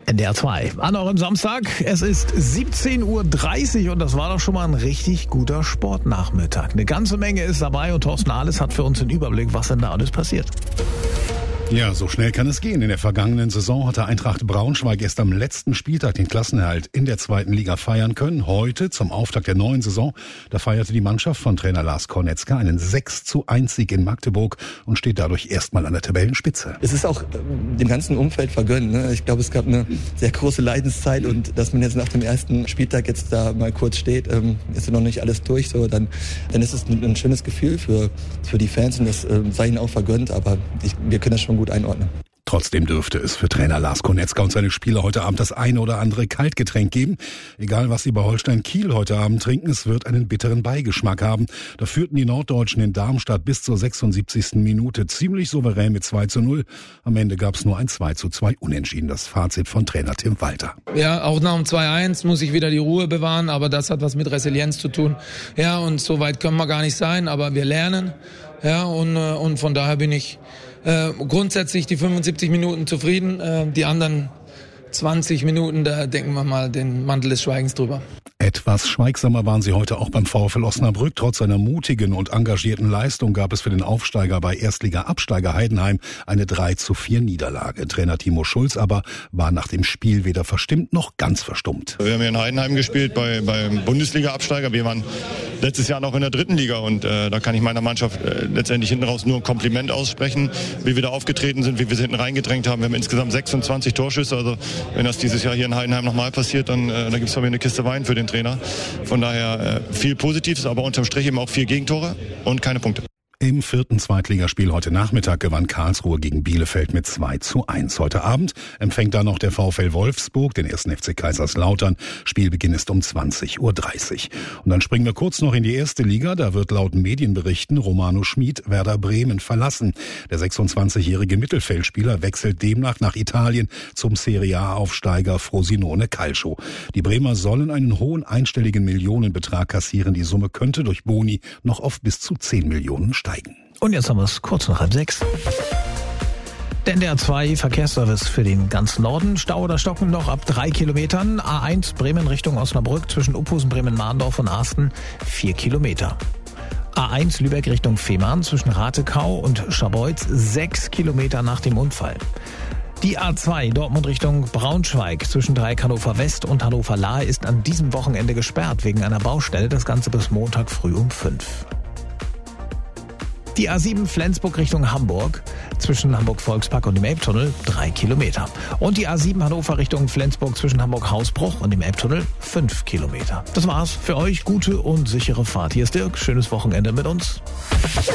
NDR 2. An eurem Samstag. Es ist 17.30 Uhr und das war doch schon mal ein richtig guter Sportnachmittag. Eine ganze Menge ist dabei und Thorsten Ahles hat für uns den Überblick, was denn da alles passiert. Ja, so schnell kann es gehen. In der vergangenen Saison hatte Eintracht Braunschweig erst am letzten Spieltag den Klassenerhalt in der 2. Liga feiern können. Heute, zum Auftakt der neuen Saison, da feierte die Mannschaft von Trainer Lars Kornetzka einen 6:1-Sieg in Magdeburg und steht dadurch erstmal an der Tabellenspitze. Es ist auch dem ganzen Umfeld vergönnt, ne? Ich glaube, es gab eine sehr große Leidenszeit und dass man jetzt nach dem ersten Spieltag jetzt da mal kurz steht, ist ja noch nicht alles durch, so dann ist es ein schönes Gefühl für die Fans und das sei ihnen auch vergönnt, aber wir können das schon gut einordnen. Trotzdem dürfte es für Trainer Lars Kornetzka und seine Spieler heute Abend das eine oder andere Kaltgetränk geben. Egal, was sie bei Holstein Kiel heute Abend trinken, es wird einen bitteren Beigeschmack haben. Da führten die Norddeutschen in Darmstadt bis zur 76. Minute ziemlich souverän mit 2:0. Am Ende gab es nur ein 2:2 Unentschieden. Das Fazit von Trainer Tim Walter. Ja, auch nach dem 2:1 muss ich wieder die Ruhe bewahren, aber das hat was mit Resilienz zu tun. Ja, und so weit können wir gar nicht sein, aber wir lernen. Ja, und von daher bin ich grundsätzlich die 75 Minuten zufrieden. Die anderen 20 Minuten, da denken wir mal den Mantel des Schweigens drüber. Etwas schweigsamer waren sie heute auch beim VfL Osnabrück. Trotz seiner mutigen und engagierten Leistung gab es für den Aufsteiger bei Erstliga-Absteiger Heidenheim eine 3:4 Niederlage. Trainer Timo Schulz aber war nach dem Spiel weder verstimmt noch ganz verstummt. Wir haben hier in Heidenheim gespielt beim Bundesliga-Absteiger. Wir waren letztes Jahr noch in der 3. Liga und da kann ich meiner Mannschaft letztendlich hinten raus nur ein Kompliment aussprechen, wie wir da aufgetreten sind, wie wir sie hinten reingedrängt haben. Wir haben insgesamt 26 Torschüsse, also wenn das dieses Jahr hier in Heidenheim nochmal passiert, dann gibt es von mir eine Kiste Wein für den Trainer. Von daher viel Positives, aber unterm Strich eben auch 4 Gegentore und keine Punkte. Im 4. Zweitligaspiel heute Nachmittag gewann Karlsruhe gegen Bielefeld mit 2:1. Heute Abend empfängt da noch der VfL Wolfsburg den 1. FC Kaiserslautern. Spielbeginn ist um 20:30 Uhr. Und dann springen wir kurz noch in die 1. Liga. Da wird laut Medienberichten Romano Schmid Werder Bremen verlassen. Der 26-jährige Mittelfeldspieler wechselt demnach nach Italien zum Serie A-Aufsteiger Frosinone Calcio. Die Bremer sollen einen hohen einstelligen Millionenbetrag kassieren. Die Summe könnte durch Boni noch auf bis zu 10 Millionen steigen. Und jetzt haben wir es kurz nach 5:30. Der NDR 2 Verkehrsservice für den ganzen Norden. Stau oder Stocken noch ab 3 Kilometern. A1 Bremen Richtung Osnabrück zwischen Uphusen, Bremen-Mahndorf und Arsten 4 Kilometer. A1 Lübeck Richtung Fehmarn zwischen Ratekau und Scharbeutz 6 Kilometer nach dem Unfall. Die A2 Dortmund Richtung Braunschweig zwischen Dreieck Hannover West und Hannover Lahe ist an diesem Wochenende gesperrt wegen einer Baustelle. Das Ganze bis Montag früh um 5. Die A7 Flensburg Richtung Hamburg zwischen Hamburg Volkspark und dem Elbtunnel 3 Kilometer. Und die A7 Hannover Richtung Flensburg zwischen Hamburg Hausbruch und dem Elbtunnel 5 Kilometer. Das war's für euch. Gute und sichere Fahrt. Hier ist Dirk. Schönes Wochenende mit uns.